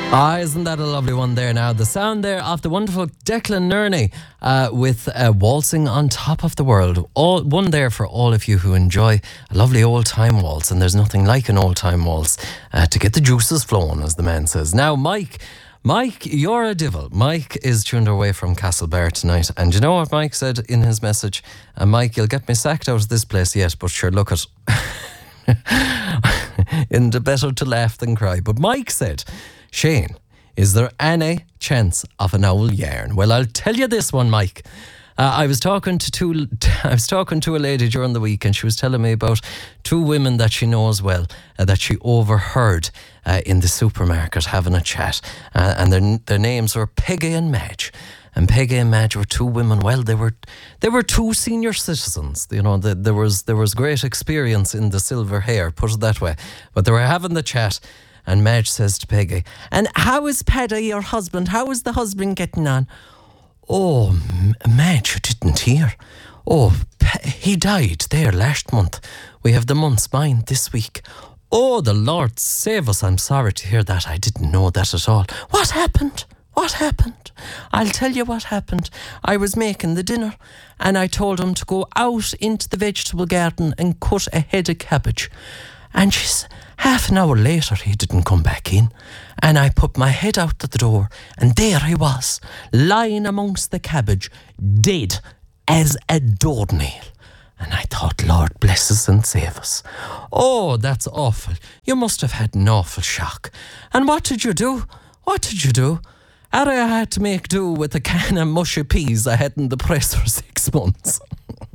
Ah, isn't that a lovely one there now? The sound there of the wonderful Declan Nerney with Waltzing on Top of the World. One there for all of you who enjoy a lovely old-time waltz, and there's nothing like an old-time waltz to get the juices flowing, as the man says. Now, Mike, you're a divil. Mike is tuned away from Castlebar tonight, and you know what Mike said in his message? Mike, you'll get me sacked out of this place yet, but sure, look at in the better to laugh than cry. But Mike said, Shane, is there any chance of an owl yarn? Well, I'll tell you this one, Mike. I was talking to a lady during the week, and she was telling me about two women that she knows well, that she overheard in the supermarket having a chat, and their names were Peggy and Madge. And Peggy and Madge were two women. Well, they were two senior citizens. You know, there was great experience in the silver hair, put it that way. But they were having the chat, and Madge says to Peggy, "And how is Paddy, your husband? How is the husband getting on?" "Oh, Madge, you didn't hear. Oh, he died there last month. We have the month's mind this week." "Oh, the Lord save us. I'm sorry to hear that. I didn't know that at all. What happened? What happened?" "I'll tell you what happened. I was making the dinner, and I told him to go out into the vegetable garden and cut a head of cabbage. And half an hour later, he didn't come back in. And I put my head out at the door, and there he was, lying amongst the cabbage, dead as a doornail. And I thought, Lord bless us and save us. Oh, that's awful. You must have had an awful shock. And what did you do? What did you do?" "I had to make do with a can of mushy peas I had in the press for 6 months."